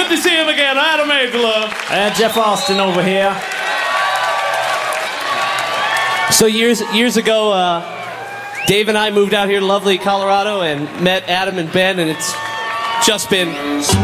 Good to see him again. Adam Angelo. And Jeff Austin over here. So years ago, Dave and I moved out here to lovely Colorado and met Adam and Ben, and it's just been